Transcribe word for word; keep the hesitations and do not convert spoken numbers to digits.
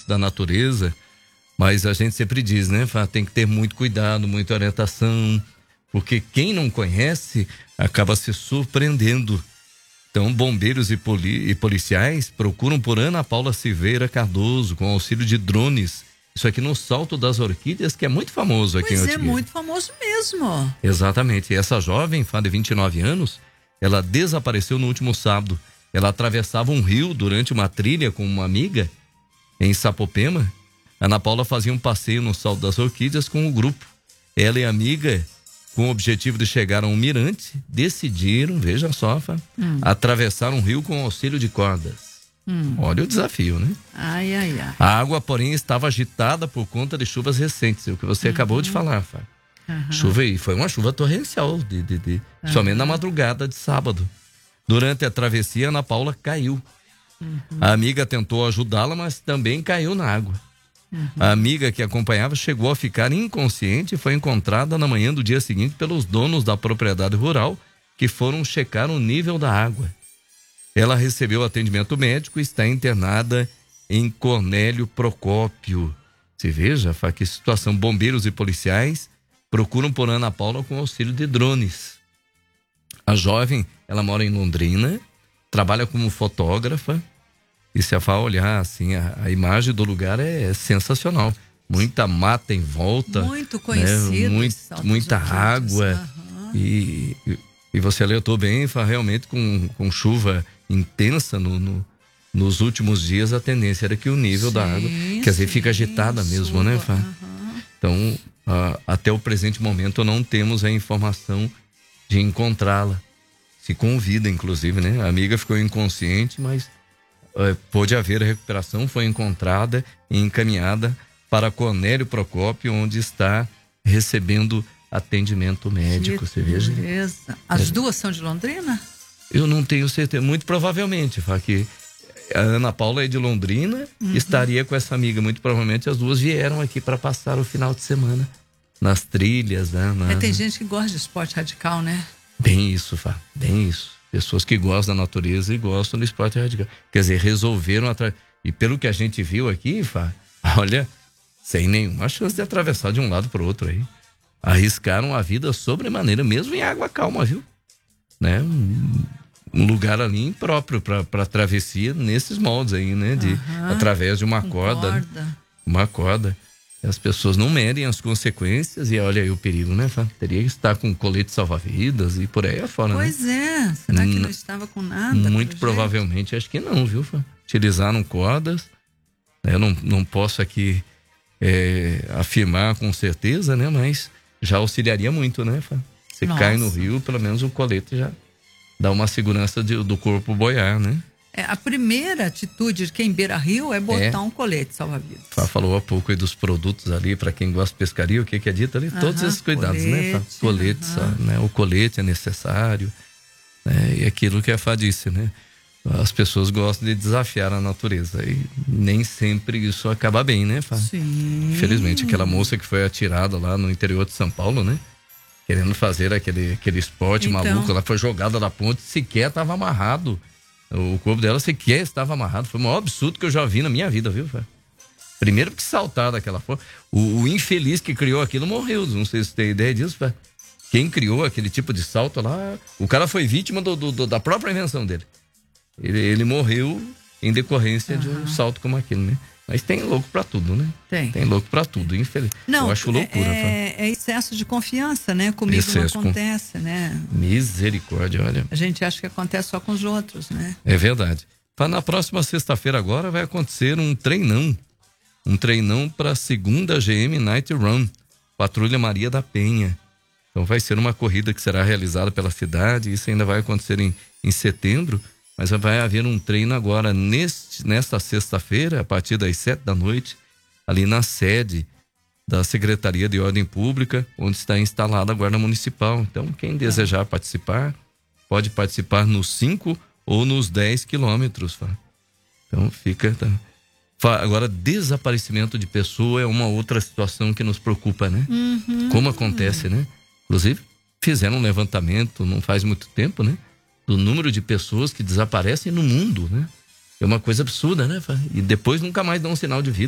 da natureza, mas a gente sempre diz, né, Fá, tem que ter muito cuidado, muita orientação, porque quem não conhece acaba se surpreendendo. Então, bombeiros e, poli- e policiais procuram por Ana Paula Silveira Cardoso, com auxílio de drones. Isso aqui no Salto das Orquídeas, que é muito famoso aqui pois em é, Ortigueira. muito famoso mesmo. Exatamente. E essa jovem, Fá, de vinte e nove anos, ela desapareceu no último sábado. Ela atravessava um rio durante uma trilha com uma amiga em Sapopema. Ana Paula fazia um passeio no Salto das Orquídeas com o grupo. Ela e a amiga, com o objetivo de chegar a um mirante, decidiram, veja só, Fá, hum. atravessar um rio com auxílio de cordas. Hum. Olha o desafio, né? Ai, ai, ai. A água, porém, estava agitada por conta de chuvas recentes, é o que você uhum. acabou de falar, Fá. Uhum. Chuva, e foi uma chuva torrencial, de, de, de, uhum. somente na madrugada de sábado. Durante a travessia, Ana Paula caiu. Uhum. A amiga tentou ajudá-la, mas também caiu na água. Uhum. A amiga que acompanhava chegou a ficar inconsciente e foi encontrada na manhã do dia seguinte pelos donos da propriedade rural, que foram checar o nível da água. Ela recebeu atendimento médico e está internada em Cornélio Procópio. Você veja, Fá, que situação. Bombeiros e policiais procuram por Ana Paula com auxílio de drones. A jovem, ela mora em Londrina, trabalha como fotógrafa. E se a Fá olhar assim, a, a imagem do lugar é, é sensacional. Muita mata em volta. Muito conhecido. Né? Muito, muita água. Uhum. E, e, e você alertou bem, Fá, realmente com, com chuva intensa no, no, nos últimos dias, a tendência era que o nível sim, da água, quer dizer, fica agitada sim, mesmo, né, Fá? Uhum. Então, uh, até o presente momento, não temos a informação de encontrá-la. Se convida, inclusive, né? A amiga ficou inconsciente, mas uh, pôde haver a recuperação, foi encontrada e encaminhada para Cornélio Procópio, onde está recebendo atendimento médico, que você veja. Beleza. As é. duas são de Londrina? Eu não tenho certeza, muito provavelmente, Fá, que a Ana Paula é de Londrina, uhum. estaria com essa amiga, muito provavelmente as duas vieram aqui para passar o final de semana nas trilhas, né? Na... É, tem gente que gosta de esporte radical, né? Bem isso, Fá, bem isso. Pessoas que gostam da natureza e gostam do esporte radical. Quer dizer, resolveram atra... e pelo que a gente viu aqui, Fá, olha, sem nenhuma chance de atravessar de um lado para o outro aí. Arriscaram a vida sobremaneira, mesmo em água calma, viu? Né? Um, um lugar ali impróprio para travessia nesses moldes aí, né? De, uhum. Através de uma corda, corda. Né? Uma corda. E as pessoas não medem as consequências e olha aí o perigo, né, Fá? Teria que estar com colete salva-vidas e por aí afora, pois né? é, será que não estava com nada? Muito provavelmente, acho que não, viu, Fá? Utilizaram cordas. Eu não, não posso aqui é, afirmar com certeza, né? Mas já auxiliaria muito, né, Fá? Você Nossa. Cai no rio, pelo menos o colete já dá uma segurança de, do corpo boiar, né? É, a primeira atitude de quem beira rio é botar é. um colete salva-vidas. Fá falou há pouco aí dos produtos ali, para quem gosta de pescaria, o que, que é dito ali? Uhum, todos esses cuidados, colete, né, Fá? Coletes, uhum. né? O colete é necessário, né? E aquilo que a Fá disse, né? As pessoas gostam de desafiar a natureza e nem sempre isso acaba bem, né, Fá? Sim. Infelizmente, aquela moça que foi atirada lá no interior de São Paulo, né? Querendo fazer aquele, aquele esporte então... maluco, ela foi jogada da ponte, sequer estava amarrado. O corpo dela sequer estava amarrado. Foi o maior absurdo que eu já vi na minha vida, viu, Fá? Primeiro que saltar daquela forma. O, o infeliz que criou aquilo morreu. Não sei se você tem ideia disso, Fá. Quem criou aquele tipo de salto lá, o cara foi vítima do, do, do, da própria invenção dele. Ele, ele morreu em decorrência uhum. de um salto como aquele, né? Mas tem louco pra tudo, né? Tem. Tem louco pra tudo, infeliz. Não, eu acho loucura. É, é excesso de confiança, né? Comigo excesso não acontece, com... né? Misericórdia, olha. A gente acha que acontece só com os outros, né? É verdade. Na próxima sexta-feira agora vai acontecer um treinão. Um treinão para a segunda G M Night Run, Patrulha Maria da Penha. Então vai ser uma corrida que será realizada pela cidade. Isso ainda vai acontecer em, em setembro. Mas vai haver um treino agora, neste, nesta sexta-feira, a partir das sete da noite, ali na sede da Secretaria de Ordem Pública, onde está instalada a Guarda Municipal. Então, quem desejar participar, pode participar nos cinco ou nos dez quilômetros. Então, fica... Tá. Agora, desaparecimento de pessoa é uma outra situação que nos preocupa, né? Uhum. Como acontece, né? Inclusive, fizeram um levantamento, não faz muito tempo, né? Do número de pessoas que desaparecem no mundo, né? É uma coisa absurda, né? E depois nunca mais dão um sinal de vida.